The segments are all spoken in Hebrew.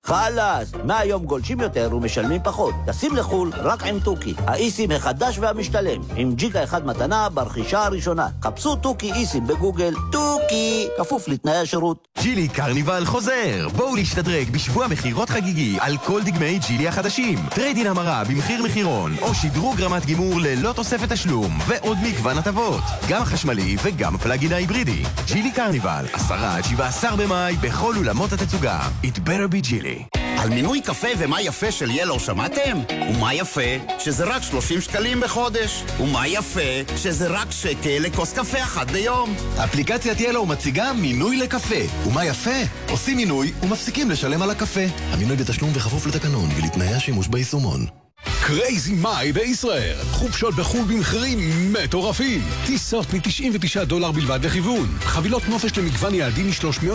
חלאס, מהיום גולשים יותר ומשלמים פחות. טסים לחול רק עם טוקי, האיסים החדש והמשתלם, עם ג'יגה אחד מתנה ברכישה הראשונה. חפשו טוקי איסים בגוגל, טוקי, כפוף לתנאי השירות. ג'ילי קרניבל חוזר. בואו להשתדרג בשבוע מחירות חגיגי על כל דגמי ג'ילי החדשים. טריידין המרה במחיר מחירון, או שדרוג רמת גימור ללא תוספת תשלום, ועוד מגוון הטבות. גם החשמלי וגם הפלאגין ההיברידי. ג'ילי קרניבל, 10-17 במאי בכל אולמות התצוגה. It better be Geely. על מינוי קפה ומה יפה של ילו שמעתם? ומה יפה שזה רק 30 שקלים בחודש? ומה יפה שזה רק שקל לכוס קפה אחת ביום? אפליקציית ילו מציגה מינוי לקפה. ומה יפה? עושים מינוי ומפסיקים לשלם על הקפה. המינוי בתשלום וכפוף לתקנון ולתנאי השימוש ביישומון. קרייזי מאי בישראל. חופשות בחול במחירים מטורפים. טיסות $99 בלבד לכיוון. חבילות נופש למגוון יעדים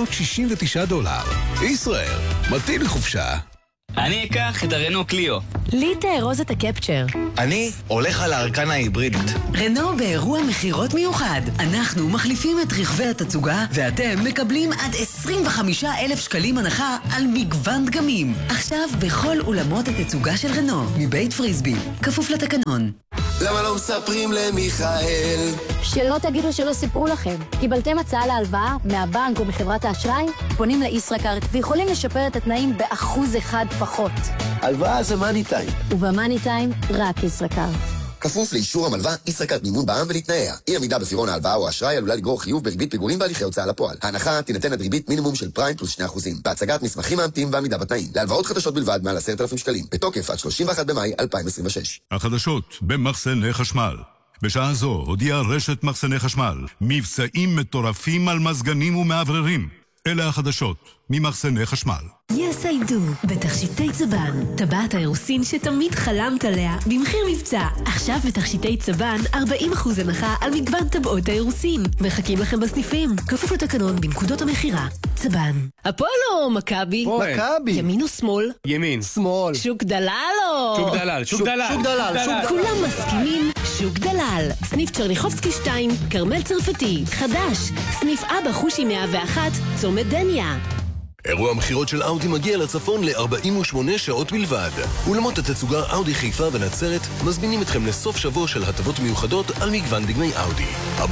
$369. ישראל, מתאים לחופשה. אני אקח את הרנו קליו. לי תארוז את הקפצ'ר. אני הולך על הארקן ההיברידית. רנו באירוע מחירות מיוחד. אנחנו מחליפים את רכבי התצוגה, ואתם מקבלים עד 25,000 שקלים הנחה על מגוון דגמים. עכשיו בכל אולמות התצוגה של רנו, מבית פריסבי, כפוף לתקנון. למה לא מספרים למיכאל? שלא תגידו שלא סיפרו לכם. קיבלתם הצעה להלוואה מהבנק או מחברת האשראי? פונים לישראכרט ויכולים לשפר את התנאים ב1% פחות. הלוואה זה מאני טיים. ובמאני טיים רק ישראכרט. כפוף לאישור המלווה, ישראכרט מימון בע"מ ולתנאיה. אי עמידה בפירעון ההלוואה או האשראי עלולה לגרור חיוב בריבית פיגורים והליכי הוצאה לפועל. ההנחה תינתן עד ריבית מינימום של פריים פלוס 2%. בהצגת מסמכים מאמתים ועמידה בתנאים. להלוואות חדשות בלבד מעל 10,000 שקלים. בתוקף עד 31 במאי 2026. החדשות במחסני חשמל. בשעה זו הודיעה רשת מחסני חשמל מבצעים מטורפים על מזגנים ומעבררים. אלה החדשות ממחסני חשמל. Yes I do, בתכשיטי צבן, טבעת האירוסין שתמיד חלמת עליה, במחיר מבצע. עכשיו בתכשיטי צבן, 40% הנחה על מגוון טבעות האירוסין. מחכים לכם בסניפים, כפוף לתקנון בנקודות המחירה. צבן. אפולו, מכבי. מכבי. ימין או שמאל? ימין. שמאל. שוק דלל או? שוק דלל, שוק דלל. שוק דלל. כולם מסכימים, שוק דלל. סניף צ'רניחובסקי 2, קרמל צרפתי, חדש. סניף אבא חושי 101, צומת דניה. אירוע המחירות של אאודי מגיע לצפון ל-48 שעות בלבד. אולמות התצוגה אאודי חיפה ונצרת מזמינים אתכם לסוף שבוע של הטבות מיוחדות על מגוון דגמי אאודי.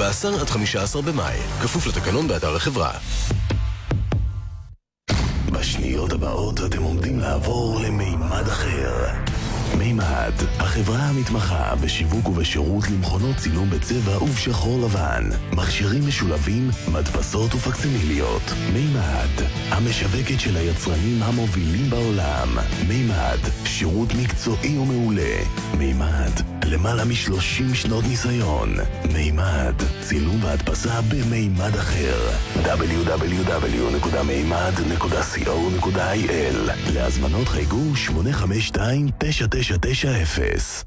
14-15 במאי, כפוף לתקנון באתר החברה. בשניות הבאות אתם עומדים לעבור למימד אחר. מימד, החברה המתמחה בשיווק ובשירות למכונות צילום בצבע ובשחור לבן, מכשירים משולבים, מדפסות ופקסימיליות. מימד, המשווקת של היצרנים המובילים בעולם. מימד, שירות מקצועי ומעולה. מימד, למעלה מ-30 שנות ניסיון. מימד, צילום והדפסה במימד אחר. www.מימד.co.il. להזמנות חייגו 852-9990.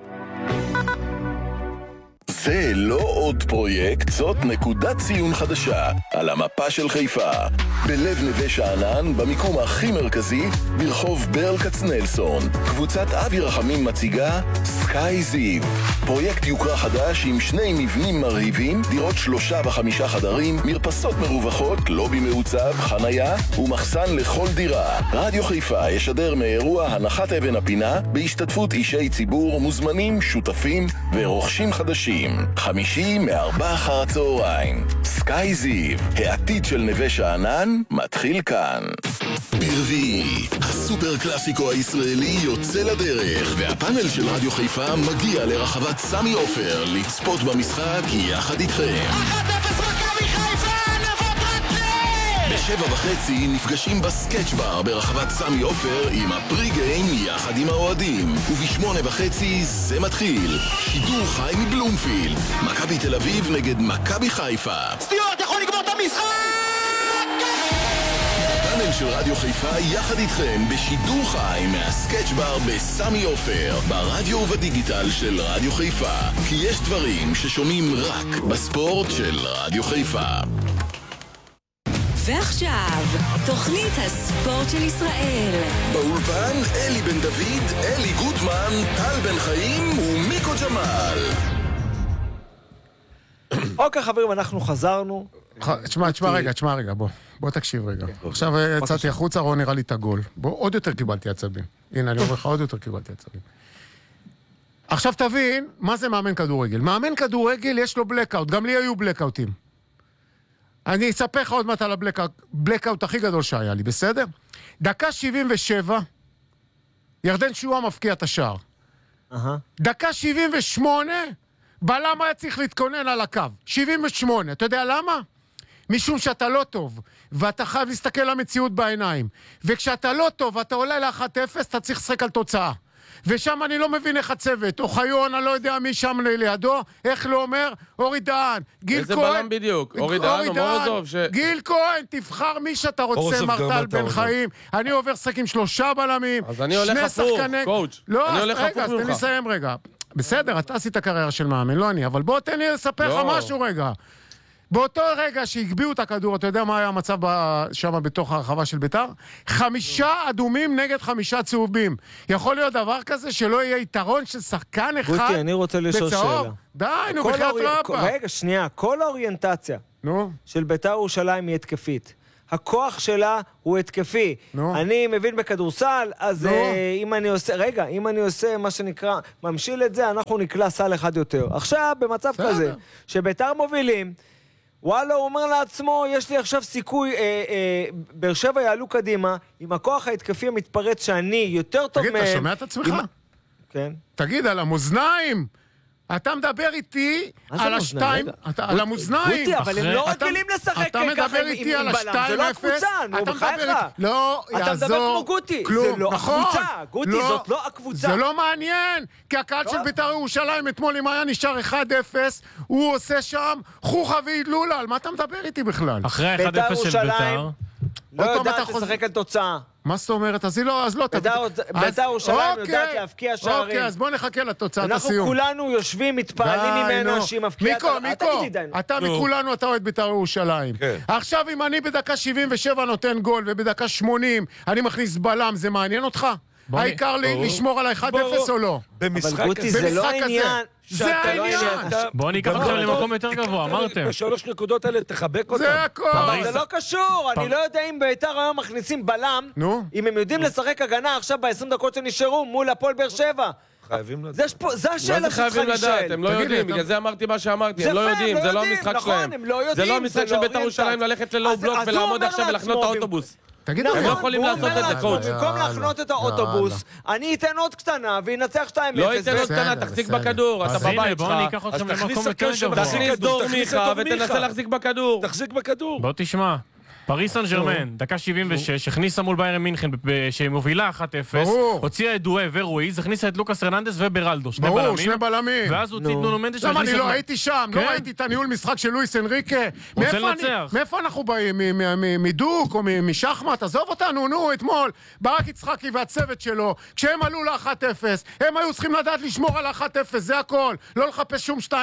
זה לא עוד פרויקט, זאת נקודת ציון חדשה על המפה של חיפה. בלב נווה שאנן, במיקום הכי מרכזי, ברחוב ברל כצנלסון. קבוצת אבי רחמים מציגה סקאי זיו. פרויקט יוקרה חדש עם 2 מבנים מרהיבים, דירות 3 ו5 חדרים, מרפסות מרווחות, לובי מעוצב, חנייה ומחסן לכל דירה. רדיו חיפה ישדר מאירוע הנחת אבן הפינה בהשתתפות אישי ציבור, מוזמנים, שותפים ורוכשים חדשים. 50 מ-16:00. סקאי זיו, העתיד של נווה שאנן, מתחיל כאן. ברביעי, הסופר קלאסיקו הישראלי יוצא לדרך, והפאנל של רדיו חיפה מגיע לרחבת סמי עופר לצפות במשחק יחד איתכם. 1-0 מכבי חיפה, נבות רטלי! ב7:30 נפגשים בסקץ' בר ברחבת סמי עופר עם הפרי-גיים יחד עם האוהדים, וב8:30 זה מתחיל. שידור חי מבלומפילד, מכבי תל אביב נגד מכבי חיפה. סטיוארט יכול לגמור את המשחק! פאנל של רדיו חיפה יחד איתכם בשידור חי מהסקץ' בר בסמי עופר, ברדיו ובדיגיטל של רדיו חיפה, כי יש דברים ששומעים רק בספורט של רדיו חיפה. ועכשיו, תוכנית הספורט של ישראל. באולפן אלי בן דוד, אלי גוטמן, טל בן חיים ומיקו ג'מאל. אוקיי חברים, אנחנו חזרנו. תשמע רגע, בוא תקשיב רגע. עכשיו יצאתי החוצה, רון נראה לי את הגול. בוא, עוד יותר קיבלתי עצבים. הנה, אני אומר לך, עוד יותר קיבלתי עצבים. עכשיו תבין, מה זה מאמן כדורגל? מאמן כדורגל יש לו בלקאוט, גם לי היו בלקאוטים. אני אספר לך עוד מעט על הבלקאוט הכי גדול שהיה לי, בסדר? דקה 77, ירדן שועה מפקיע את השער. דקה 78, בלם היה צריך להתכונן על הקו. 78, אתה יודע למה? משום שאתה לא טוב, ואתה חייב להסתכל למציאות בעיניים. וכשאתה לא טוב ואתה עולה ל-1-0, אתה צריך לשחק על תוצאה. ושם אני לא מבין איך הצוות, או חיון, אני לא יודע מי שם לידו, איך לא אומר, אורי דהן, גיל כהן. איזה בלם בדיוק? אורי דהן או מורוזוב? גיל כהן, תבחר מי שאתה רוצה, מרטל בן חיים. אני עובר לשחק עם 3 בלמים. אז אני הולך הפוך, קואוץ'. לא, רגע, אז תן לי לסיים רגע. בסדר, אתה עשית קריירה של מאמן, לא אני, אבל בוא תן לי לספר לך משהו רגע. באותו רגע שהגביעו את הכדור, אתה יודע מה היה המצב שם בתוך הרחבה של ביתר? 5 אדומים נגד 5 צהובים. יכול להיות דבר כזה שלא יהיה יתרון של שחקן אחד בצהוב? גוטי, אני רוצה לשאול שאלה. די, נו, בחייאת רבא. רגע, שנייה, כל האוריינטציה של ביתר ירושלים היא התקפית. הכוח שלה הוא התקפי. אני מבין בכדורסל, אז אם אני עושה מה שנקרא, ממשיל את זה, אנחנו נקלע סל אחד יותר. עכשיו, במצב כזה, שביתר מובילים, וואלה, הוא אומר לעצמו, יש לי עכשיו סיכוי, באר שבע יעלו קדימה, עם הכוח ההתקפי המתפרץ שאני יותר טוב תגיד, אתה שומע את עצמך? כן. תגיד, על המאזניים! אתה מדבר איתי על השתיים, על המאזניים. גוטי, אבל הם לא רגילים לשחק ככה עם בלם, זה לא הקבוצה, נו בחייך. לא, יעזור. אתה מדבר כמו גוטי, זה לא הקבוצה. גוטי, זאת לא הקבוצה. זה לא מעניין, כי הקהל של בית"ר ירושלים אתמול, אם היה נשאר 1-0, הוא עושה שם חוכה והדלולה, על מה אתה מדבר איתי בכלל? אחרי ה-1-0 של בית"ר. לא יודעת לשחק על תוצאה. מה זאת אומרת? אז לא תביא. בית"ר ירושלים יודעת להפקיע שערים. אוקיי, אז בוא נחכה לתוצאת הסיום. אנחנו כולנו יושבים, מתפעלים ממנו שהיא מפקיעה. מיקו, אתה מכולנו, אתה אוהד בית"ר ירושלים. עכשיו אם אני בדקה 77 נותן גול, ובדקה 80 אני מכניס בלם, זה מעניין אותך? העיקר לי לשמור על ה-1-0 או לא? במשחק כזה. זה לא העניין. זה העניין. בוא ניקח עכשיו למקום יותר גבוה, אמרתם. ב3 נקודות האלה תחבק אותם. זה הכל. אבל זה לא קשור. אני לא יודע אם בית"ר היום מכניסים בלם, אם הם יודעים לשחק הגנה עכשיו ב-20 דקות שנשארו מול הפועל באר שבע. חייבים לדעת. זה השאלה מה זה חייבים לדעת? הם לא יודעים, בגלל זה אמרתי מה שאמרתי, הם לא יודעים, זה לא המשחק שלהם. זה לא המשחק של בית"ר ירושלים ללכת ללואו בלוק ולעמוד עכשיו ולחנות את האוטובוס. הם לא יכולים לעשות את זה, קואוץ'. במקום להחנות את האוטובוס, אני אתן עוד קטנה וינצח 2-0. לא ייתן עוד קטנה, תחזיק בכדור, אתה בבית שלך. אז תכניס תכניס דור מיכה ותנסה להחזיק בכדור. תחזיק בכדור. בוא תשמע. פריס סן ז'רמן, דקה 76, הכניסה מול ביירן מינכן שמובילה 1-0, הוציאה את דואה ורואיז, הכניסה את לוקאס הרננדס וברלדו, ברור, 2 בלמים. ואז הוציא את נונו מנדש. למה אני לא הייתי שם, לא ראיתי את הניהול משחק של לואיס אנריקה. מאיפה אנחנו באים? מדוק או משחמט? עזוב אותנו, נו, אתמול ברק יצחקי והצוות שלו, כשהם עלו ל-1-0, הם היו צריכים לדעת לשמור על 1-0, זה הכל, לא לחפש שום 2-0.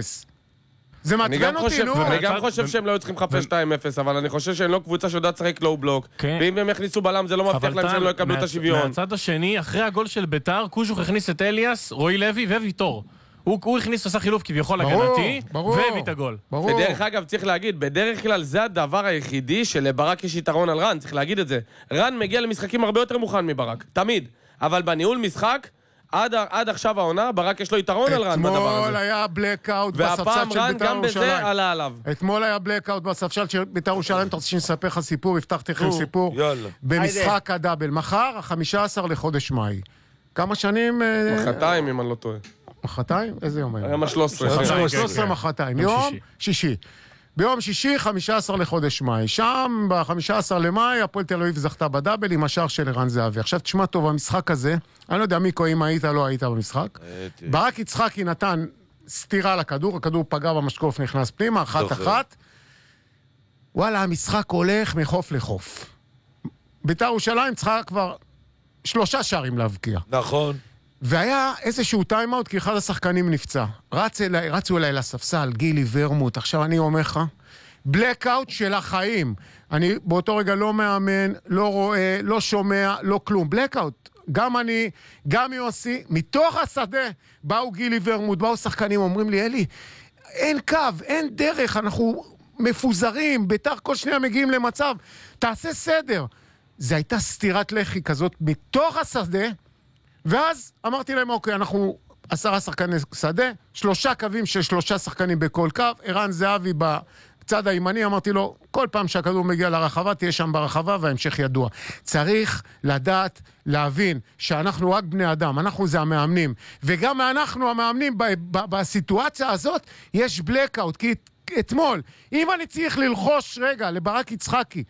זה מעצבן אותי, נו. אני גם חושב שהם לא היו צריכים לחפש 2-0, אבל אני חושב שהם לא קבוצה שיודעת לשחק לואו בלוק. ואם הם יכניסו בלם, זה לא מבטיח להם שהם לא יקבלו את השוויון. מהצד השני, אחרי הגול של בית"ר, קוז'וך הכניס את אליאס, רועי לוי וויטור. הוא הכניס עשה חילוף כביכול הגנתי, והביא את הגול. ודרך אגב, צריך להגיד, בדרך כלל זה הדבר היחידי שלברק יש יתרון על רן, צריך להגיד את זה. רן מגיע למשחקים הרבה יותר מוכן מברק, תמיד. אבל בניהול משחק, עד עכשיו העונה, ברק יש לו יתרון על רן בדבר הזה. אתמול היה בלקאוט בספסל של בית"ר גם בזה עלה עליו. אתמול היה בלקאוט בספסל של בית"ר ירושלים, אתה רוצה שנספר לך סיפור, הבטחתי לכם סיפור. במשחק הדאבל. מחר, 15 לחודש מאי. כמה שנים? מחרתיים, אם אני לא טועה. מחרתיים? איזה יום היום? היום ה-13. 13 מחרתיים. יום שישי. ביום שישי, 15 לחודש מאי. שם, ב-15 למאי, הפועל תל אביב זכתה בדאבל עם השער של ערן זהבי. עכשיו תשמע טוב, המשחק הזה, אני לא יודע מיקו, אם היית או לא היית במשחק. ברק יצחקי נתן סתירה לכדור, הכדור פגע במשקוף, נכנס פנימה, 1-1. וואלה, המשחק הולך מחוף לחוף. בית"ר ירושלים צריכה כבר 3 שערים להבקיע. נכון. והיה איזשהו טיימאוט, כי אחד השחקנים נפצע. רצו אליי לספסל, גילי ורמוט, עכשיו אני אומר לך, בלקאוט של החיים. אני באותו רגע לא מאמן, לא רואה, לא שומע, לא כלום. בלקאוט. גם אני, גם יוסי, מתוך השדה, באו גילי ורמוט, באו שחקנים, אומרים לי, אלי, אין קו, אין דרך, אנחנו מפוזרים, ביתר כל שניה מגיעים למצב, תעשה סדר. זה הייתה סתירת לחי כזאת מתוך השדה, ואז אמרתי להם, אוקיי, אנחנו 10 שחקני שדה, 3 קווים של 3 שחקנים בכל קו, ערן זהבי בצד הימני, אמרתי לו, כל פעם שהכדור מגיע לרחבה, תהיה שם ברחבה, וההמשך ידוע. צריך לדעת, להבין, שאנחנו רק בני אדם, אנחנו זה המאמנים, וגם אנחנו המאמנים בסיטואציה הזאת, יש בלקאוט, כי אתמול, אם אני צריך ללחוש רגע לברק יצחקי,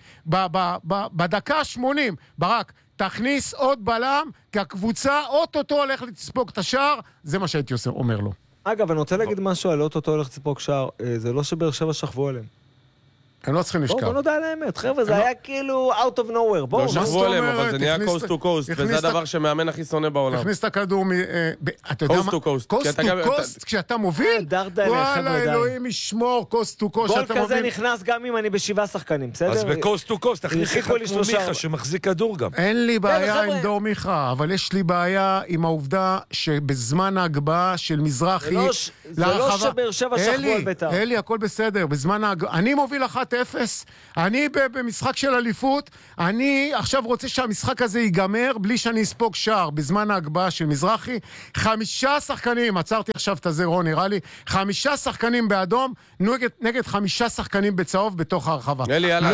בדקה 80, ברק, תכניס עוד בלם, כי הקבוצה אוטוטו הולך לספוג את השער, זה מה שהייתי אומר לו. אגב, אני רוצה להגיד משהו על אוטוטו הולך לספוג שער, זה לא שבאר שבע שכבו עליהם. הם לא צריכים לשכב. בואו נודע על האמת, חבר'ה, זה היה כאילו out of nowhere, בואו. לא שכבו עליהם, אבל זה נהיה coast to coast, וזה הדבר שמאמן הכי שונא בעולם. תכניס את הכדור coast to coast. coast to coast, כשאתה מוביל, וואלה, אלוהים ישמור, coast to coast. גול כזה נכנס גם אם אני ב7 שחקנים, בסדר? אז ב-coast to coast, תכניס אחד כמו מיכה שמחזיק כדור גם. אין לי בעיה עם דור מיכה, אבל יש לי בעיה עם העובדה שבזמן ההגבהה של מזרחי, זה לא שבאר שבע שכבו על ביתר. אלי, הכל בסדר, בזמן ההגבהה. אני מוביל 1-0, אני במשחק של אליפות, אני עכשיו רוצה שהמשחק הזה ייגמר בלי שאני אספוג שער בזמן ההגבהה של מזרחי. 5 שחקנים, עצרתי עכשיו את הזרון, נראה לי, 5 שחקנים באדום, נגד 5 שחקנים בצהוב בתוך הרחבה. אלי, יאללה,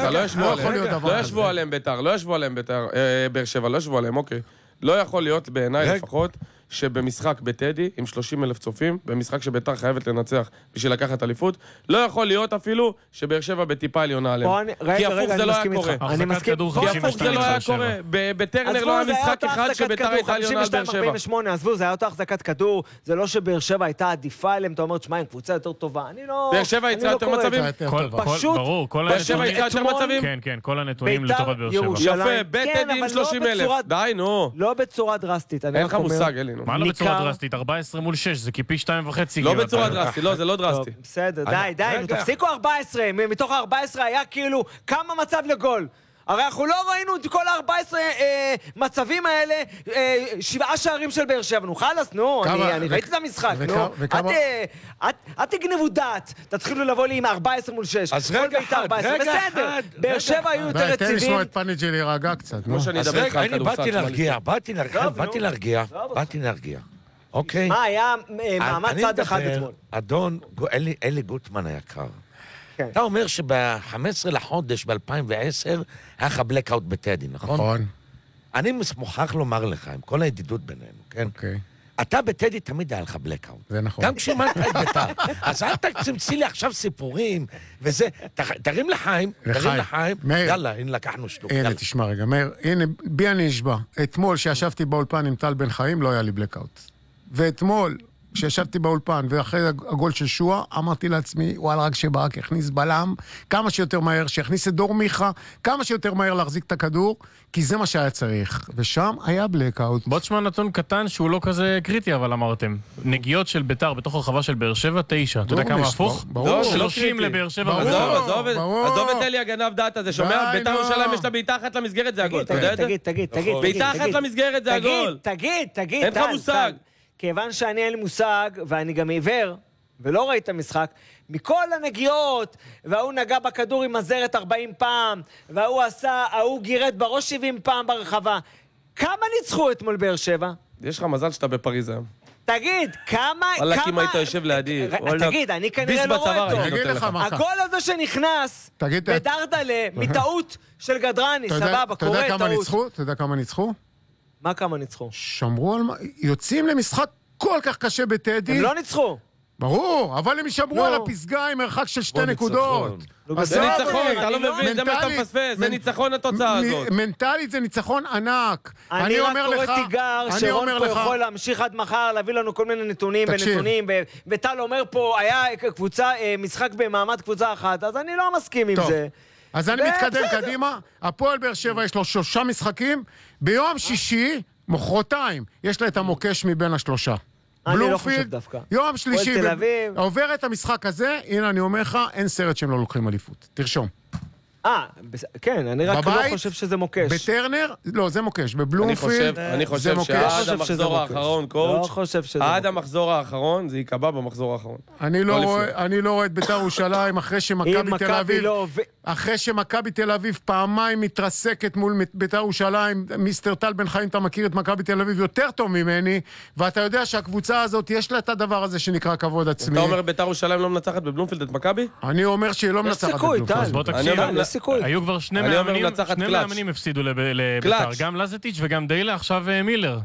לא ישבו עליהם ביתר, לא ישבו עליהם ביתר, באר שבע, לא ישבו עליהם, אוקיי. לא יכול להיות בעיניי לפחות שבמשחק בטדי, עם 30,000 צופים, במשחק שביתר חייבת לנצח בשביל לקחת אליפות, לא יכול להיות אפילו שבאר שבע בטיפה עליונה עליהם. כי הפוך זה לא היה קורה. כי הפוך זה לא היה קורה. בטרנר לא היה משחק אחד שביתר הייתה עליונה על באר שבע. עזבו, זה היה אותה החזקת כדור, זה לא שבאר שבע הייתה עדיפה עליהם, אתה אומר, תשמע, עם קבוצה יותר טובה. אני לא... באר שבע יצאה יותר מצבים? פשוט... באר שבע יצאה יותר מצבים? כן, כן, כל הנתונים לטובת באר שבע. יפה, בטדי עם 30,000. די, נו. לא בצורה דרסטית. אין לך מושג, אלי. מה לא בצורה דרסטית? 14 מול 6, זה כיפי 2.5. לא בצורה דרסטית, לא, זה לא דרסטי. בסדר, די, תפסיקו 14. מתוך 14 היה כאילו כמה מצב לגול. הרי אנחנו לא ראינו את כל 14 מצבים האלה, 7 שערים של באר שבע. נו, חלאס, נו, אני ראיתי את המשחק, נו. אל תגנבו דעת. תתחילו לבוא לי עם 14 מול 6. אז רגע אחד. בסדר, באר שבע היו יותר רציבים. תן לשמוע את פניג'י להירגע קצת. אז רגע, אני באתי להרגיע. אוקיי? מה, היה מעמד צד אחד אתמול. אדון אלי גוטמן היקר. אתה אומר שב-15 לחודש ב-2010 היה לך בלקאוט בטדי, נכון? נכון. אני מוכרח לומר לך, עם כל הידידות בינינו, כן? אוקיי. אתה בטדי תמיד היה לך בלקאוט. זה נכון. גם כשאמרת את ביתר. אז אל תמציא לי עכשיו סיפורים, וזה... תרים לחיים, יאללה, הנה לקחנו שלוק. הנה, תשמע רגע, מאיר, הנה, בי אני נשבע. אתמול שישבתי באולפן עם טל בן חיים, לא היה לי בלקאוט. ואתמול, כשישבתי באולפן, ואחרי הגול של שואה, אמרתי לעצמי, וואלה, רק שברק יכניס בלם, כמה שיותר מהר, שיכניס את דור מיכה, כמה שיותר מהר להחזיק את הכדור, כי זה מה שהיה צריך. ושם היה בלקאוט. בוא תשמע נתון קטן שהוא לא כזה קריטי, אבל אמרתם. נגיעות של ביתר בתוך הרחבה של באר שבע, 9. אתה יודע כמה הפוך? ברור. 30 לבאר שבע. עזוב את אלי הגנב דעת הזה, שומע? ביתר ירושלים יש לה בעיטה אחת למסגרת, זה הגול. תגיד. בעיטה אחת למסגרת, זה הגול. תגיד. אין לך מושג. כיוון שאני אין לי מושג, ואני גם עיוור, ולא ראיתי את המשחק, מכל הנגיעות, והוא נגע בכדור עם הזרת 40 פעם, והוא גירד בראש 70 פעם ברחבה. כמה ניצחו אתמול באר שבע? יש לך מזל שאתה בפריז היום. תגיד, כמה... וואלה, אם היית יושב לידי. תגיד, אני כנראה לא רואה אותו. לך הגול הזה שנכנס, בדרדלה, מטעות של גדרני, סבבה, קורה טעות. אתה יודע כמה ניצחו? מה כמה ניצחו? שמרו על... יוצאים למשחק כל כך קשה בטדי. הם לא ניצחו. ברור, אבל הם ישמרו על הפסגה עם מרחק של 2 נקודות. זה ניצחון, אתה לא מבין, זה מה אתה מפספס, זה ניצחון התוצאה הזאת. מנטלית זה ניצחון ענק. אני רק קורא תיגר שרון פה יכול להמשיך עד מחר, להביא לנו כל מיני נתונים ונתונים, וטל אומר פה, היה קבוצה, משחק במעמד קבוצה אחת, אז אני לא מסכים עם זה. אז אני מתקדם קדימה, הפועל באר שבע יש לו 3 משחקים, ביום שישי, מחרתיים, יש לה את המוקש מבין השלושה. אני לא חושב דווקא. יום שלישי, עובר את המשחק הזה, הנה אני אומר לך, אין סרט שהם לא לוקחים אליפות. תרשום. כן, אני רק לא חושב שזה מוקש. בטרנר? לא, זה מוקש. בבלומפילד אני חושב שעד המחזור האחרון, קואוץ', עד המחזור האחרון, זה יקבע במחזור האחרון. אני לא רואה את בית"ר ירושלים אחרי שמכבי תל אביב פעמיים מתרסקת מול בית"ר ירושלים. מיסטר טל בן חיים, אתה מכיר את מכבי תל אביב יותר טוב ממני, ואתה יודע שהקבוצה הזאת יש לה את הדבר הזה שנקרא כבוד עצמי. אתה אומר בית"ר ירושלים לא מנצחת בבלומפילד את מכבי? אני אומר שהיא לא מנצחת בבלומפילד. אז בוא תקשיב, היו כבר שני מאמנים הפסידו לבית"ר, גם לזטיץ' וגם דיילה, עכשיו מילר.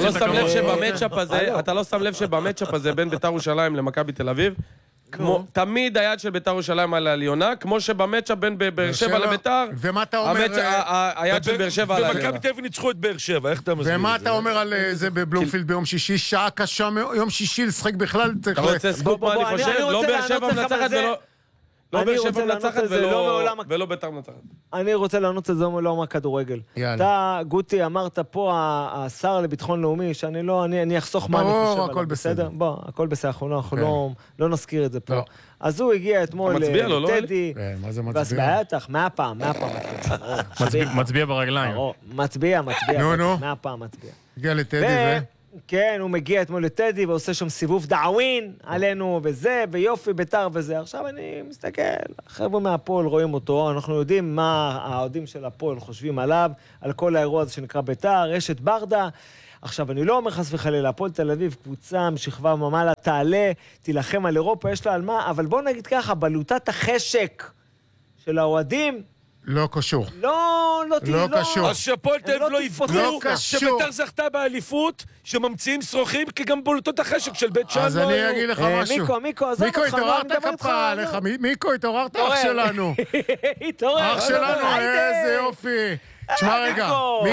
אתה לא שם לב שבמצ'אפ הזה בין בית"ר ירושלים למכבי תל אביב, תמיד היד של בית"ר ירושלים על העליונה, כמו שבמצ'אפ בין באר שבע לבית"ר, היד של באר שבע על העליונה. ומכבי תל אביב ניצחו את באר שבע, איך אתה מסביר? ומה אתה אומר על זה בבלומפילד ביום שישי? שעה קשה, יום שישי לשחק בכלל. אתה רוצה סקופ מה אני חושב? לא באר שבע מנצחת לא באר שבע מנצחת ולא בית"ר מנצחת. אני רוצה לענות את זה מעולם הכדורגל. אתה, גוטי, אמרת פה, השר לביטחון לאומי, שאני אחסוך מה אני חושב עליו. הכל בסדר. בוא, הכל בסדר, אנחנו לא נזכיר את זה פה. אז הוא הגיע אתמול לטדי. מה זה מצביע? בטח, מהפעם. מצביע ברגליים. מצביע. מהפעם מצביע. הגיע לטדי כן, הוא מגיע אתמול לטדי ועושה שם סיבוב דעווין עלינו וזה, ויופי, בית"ר וזה. עכשיו אני מסתכל, חבר'ה מהפועל רואים אותו, אנחנו יודעים מה האוהדים של הפועל חושבים עליו, על כל האירוע הזה שנקרא בית"ר, רשת ברדה. עכשיו, אני לא אומר חס וחלילה, הפועל תל אביב, קבוצה משכבה ממעלה, תעלה, תילחם על אירופה, יש לה על מה, אבל בואו נגיד ככה, בלוטת החשק של האוהדים, לא קשור. לא קשור. אז שהפועל תל אביב לא יפגעו, שבית"ר זכתה באליפות, שממציאים שרוכים, כי גם בולטות החשק של בית שאן לא היו. אז אני אגיד לך משהו. מיקו, עזוב אותך, התעוררת כפה עליך. מיקו, התעוררת אח שלנו. אח שלנו, איזה יופי. תשמע רגע,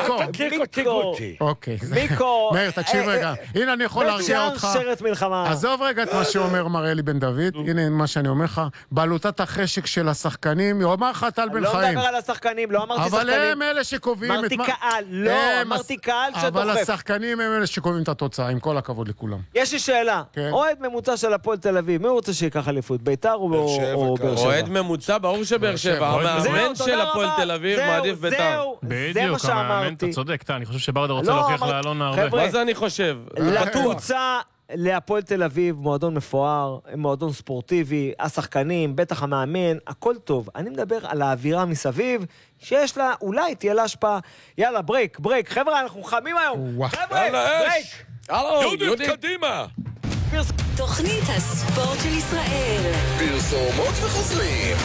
מיקו, מאיר, תקשיב רגע, הנה אני יכול להרגיע אותך, עזוב רגע את מה שאומר מר אלי בן דוד, הנה מה שאני אומר לך, בעלותת החשק של השחקנים, הוא אמר לך טל בן חיים, לא מדבר על השחקנים, לא אמרתי שחקנים, אבל הם אלה שקובעים, אמרתי קהל, לא, אמרתי קהל שדוחף, אבל השחקנים הם אלה שקובעים את התוצאה, עם כל הכבוד לכולם. יש לי שאלה, אוהד ממוצע של הפועל תל אביב, מי רוצה שיקח אליפות, בית"ר או באר שבע? אוהד ממוצע, ברור שבאר שבע, המאמן של הפועל תל אביב מעדיף בית"ר. בדיוק, המאמן, אתה צודק, אני חושב שברדה רוצה להוכיח לאלונה הרבה. מה זה אני חושב? לקבוצה, להפועל תל אביב, מועדון מפואר, מועדון ספורטיבי, השחקנים, בטח המאמן, הכל טוב. אני מדבר על האווירה מסביב, שיש לה, אולי תהיה לה השפעה. יאללה, ברייק, חבר'ה, אנחנו חמים היום. חבר'ה, ברייק. יהודית, קדימה. תוכנית הספורט של ישראל. פרסומות וחוזרים.